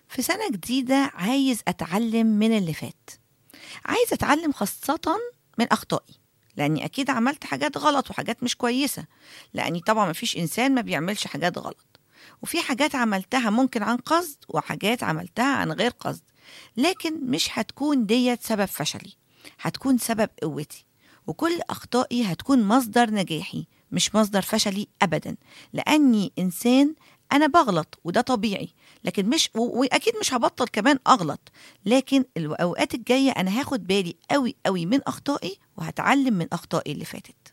في سنة جديدة عايز أتعلم من اللي فات، عايز أتعلم خاصة من أخطائي، لأني أكيد عملت حاجات غلط وحاجات مش كويسة، لأني طبعا مفيش إنسان ما بيعملش حاجات غلط، وفي حاجات عملتها ممكن عن قصد وحاجات عملتها عن غير قصد، لكن مش هتكون ديت سبب فشلي، هتكون سبب قوتي، وكل أخطائي هتكون مصدر نجاحي مش مصدر فشلي أبدا، لأني إنسان أنا بغلط وده طبيعي، لكن مش وأكيد مش هبطل كمان أغلط، لكن الأوقات الجاية أنا هاخد بالي قوي قوي من أخطائي وهتعلم من أخطائي اللي فاتت.